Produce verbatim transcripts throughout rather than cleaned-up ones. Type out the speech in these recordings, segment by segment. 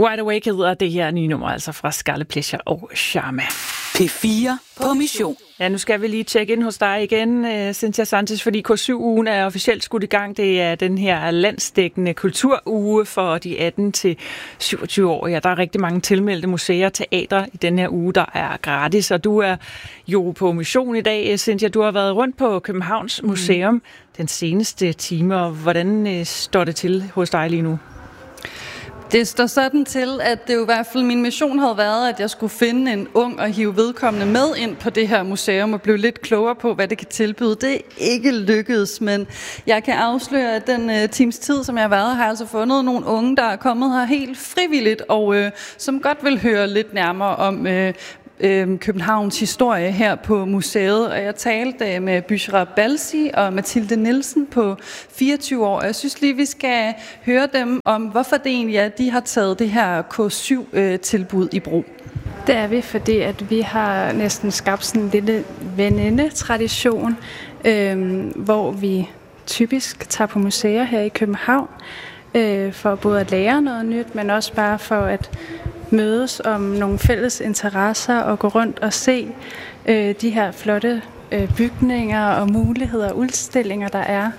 Wide Awake hedder det her nye nummer, altså fra Scarlet Pleasure og Sharma. P fire på mission. Ja, nu skal vi lige tjekke ind hos dig igen, Cynthia Sanchez, fordi K syv-ugen er officielt skudt i gang. Det er den her landsdækkende kulturuge for de atten til syvogtyve-årige. Der er rigtig mange tilmeldte museer og teatre i den her uge, der er gratis. Og du er jo på mission i dag, Cynthia. Du har været rundt på Københavns Museum mm. den seneste time. Og hvordan står det til hos dig lige nu? Det står sådan til, at det jo i hvert fald min mission havde været, at jeg skulle finde en ung og hive vedkommende med ind på det her museum og blive lidt klogere på, hvad det kan tilbyde. Det er ikke lykkedes, men jeg kan afsløre, at den uh, times tid, som jeg har været, har jeg altså fundet nogle unge, der er kommet her helt frivilligt og uh, som godt vil høre lidt nærmere om uh, Københavns historie her på museet, og jeg talte med Bushra Balsi og Mathilde Nielsen på fireogtyve år, og jeg synes lige, vi skal høre dem om, hvorfor det egentlig er, at de har taget det her K syv-tilbud i brug. Det er vi, fordi at vi har næsten skabt sådan en lille venindetradition, øh, hvor vi typisk tager på museer her i København, øh, for både at lære noget nyt, men også bare for at mødes om nogle fælles interesser og gå rundt og se øh, de her flotte øh, bygninger og muligheder og udstillinger, der er.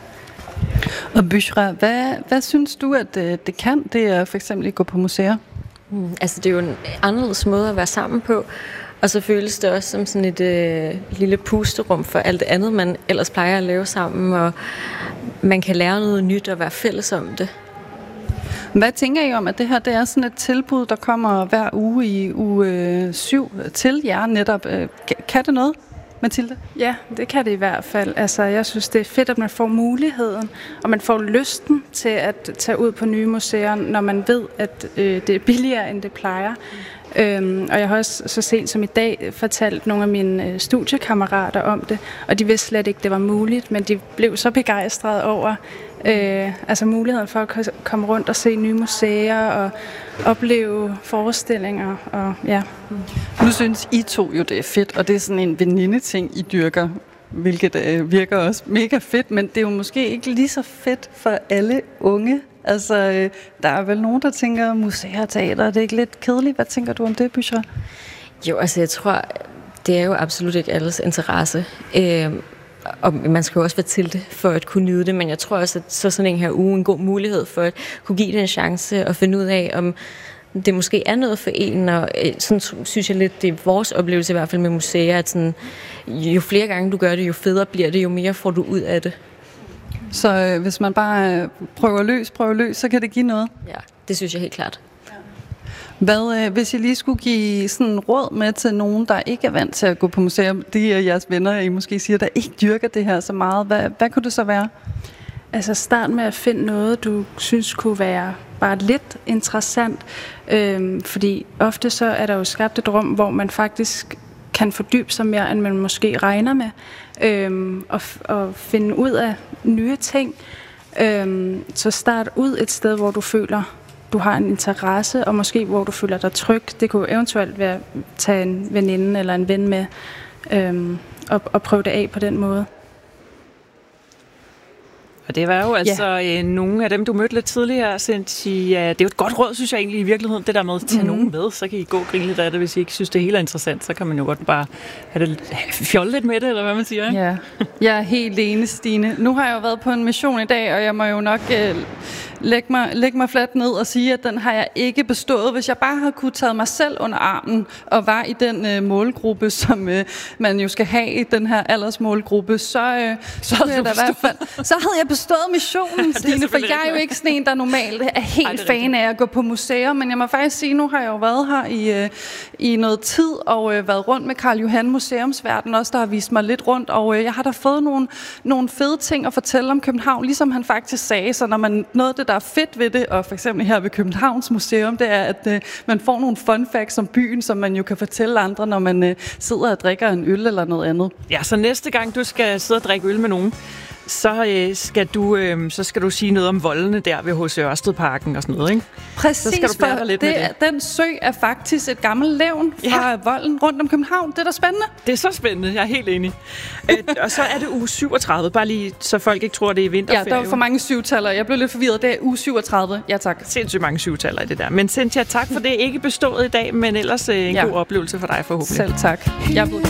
Og Bushra, hvad, hvad synes du, at det, det kan, det er for eksempel at gå på museer? Mm, altså det er jo en anderledes måde at være sammen på, og så føles det også som sådan et øh, lille pusterum for alt det andet, man ellers plejer at lave sammen, og man kan lære noget nyt og være fælles om det. Hvad tænker I om, at det her det er sådan et tilbud, der kommer hver uge i uge syv til jer netop? Kan det noget, Mathilde? Ja, det kan det i hvert fald. Altså, jeg synes, det er fedt, at man får muligheden, og man får lysten til at tage ud på nye museer, når man ved, at øh, det er billigere, end det plejer. Øhm, og jeg har også så sent som i dag fortalt nogle af mine øh, studiekammerater om det, og de vidste slet ikke, det var muligt, men de blev så begejstrede over øh, altså muligheden for at komme rundt og se nye museer og opleve forestillinger. Og, ja. Nu synes I to jo, det er fedt, og det er sådan en veninde-ting, I dyrker, hvilket øh, virker også mega fedt, men det er jo måske ikke lige så fedt for alle unge. Altså, øh, der er vel nogen, der tænker, museer og teater, det er ikke lidt kedeligt. Hvad tænker du om det, Bushra? Jo, altså jeg tror, det er jo absolut ikke alles interesse. Øh, og man skal jo også være til det, for at kunne nyde det, men jeg tror også, at så sådan en her uge en god mulighed for at kunne give det en chance og finde ud af, om det måske er noget for en, og sådan synes jeg lidt, det er vores oplevelse i hvert fald med museer, at sådan, jo flere gange du gør det, jo federe bliver det, jo mere får du ud af det. Så øh, hvis man bare øh, prøver løs, prøver løs, så kan det give noget? Ja, det synes jeg helt klart. Ja. Hvad, øh, hvis jeg lige skulle give sådan råd med til nogen, der ikke er vant til at gå på museum, de er jeres venner, I måske siger, der ikke dyrker det her så meget, hvad, hvad kunne det så være? Altså start med at finde noget, du synes kunne være bare lidt interessant, øhm, fordi ofte så er der jo skabt et rum, hvor man faktisk kan fordybe sig mere, end man måske regner med, øhm, og, og finde ud af nye ting. Øhm, så start ud et sted, hvor du føler, du har en interesse, og måske hvor du føler dig tryg. Det kunne eventuelt være at tage en veninde eller en ven med, øhm, og, og prøve det af på den måde. Og det var jo altså yeah. nogle af dem, du mødte lidt tidligere, Cynthia. Det er jo et godt råd, synes jeg egentlig i virkeligheden, det der med at tage mm. nogen med. Så kan I gå og grine lidt af det, hvis I ikke synes, det hele er interessant. Så kan man jo godt bare have det, fjolle lidt med det, eller hvad man siger. Ja, jeg er helt enig, Stine. Nu har jeg jo været på en mission i dag, og jeg må jo nok øh, lægge, mig, lægge mig fladt ned og sige, at den har jeg ikke bestået. Hvis jeg bare havde kunne tage mig selv under armen og var i den øh, målgruppe, som øh, man jo skal have i den her aldersmålgruppe, så, øh, så havde jeg da i hvert fald... Så havde jeg bestået missionen, Stine, for jeg er jo ikke sådan en, der normalt er helt Ej, er fan af at gå på museer, men jeg må faktisk sige, nu har jeg jo været her i, øh, i noget tid, og øh, været rundt med Karl Johan Museumsverden også, der har vist mig lidt rundt, og øh, jeg har da fået nogle, nogle fede ting at fortælle om København, ligesom han faktisk sagde, så når man, noget af det, der er fedt ved det, og for eksempel her ved Københavns Museum, det er, at øh, man får nogle fun facts om byen, som man jo kan fortælle andre, når man øh, sidder og drikker en øl eller noget andet. Ja, så næste gang du skal sidde og drikke øl med nogen, så, øh, skal du, øh, så skal du sige noget om voldene der ved H C Ørstedparken og sådan noget, ikke? Præcis, så skal du blære dig lidt det, med det. Den sø er faktisk et gammelt levn fra ja. volden rundt om København. Det er da spændende. Det er så spændende, jeg er helt enig. øh, og så er det uge syvogtredive, bare lige så folk ikke tror, det er vinterferie. Ja, der er for mange syvtaller. Jeg blev lidt forvirret. Det er uge syvogtredive. Ja, tak. Sindssygt mange syvtaller i det der. Men Cynthia, tak for det. Ikke bestået i dag, men ellers øh, en ja. god oplevelse for dig forhåbentlig. Selv tak. Jeg er blevet